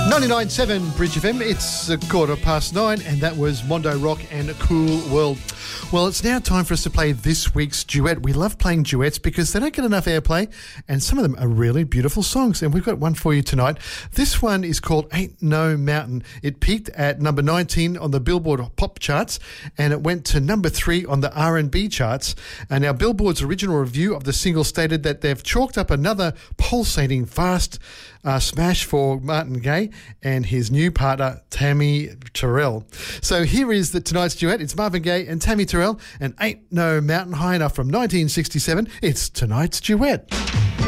99.7 Bridge FM, it's a 9:15 and that was Mondo Rock and Cool World. Well, it's now time for us to play this week's duet. We love playing duets because they don't get enough airplay and some of them are really beautiful songs, and we've got one for you tonight. This one is called Ain't No Mountain. It peaked at number 19 on the Billboard pop charts and it went to number 3 on the R&B charts. And now Billboard's original review of the single stated that they've chalked up another pulsating fast smash for Martin Gaye and his new partner Tammy Terrell. So here is tonight's duet. It's Marvin Gaye and Tammy Terrell and Ain't No Mountain High Enough from 1967. It's tonight's duet.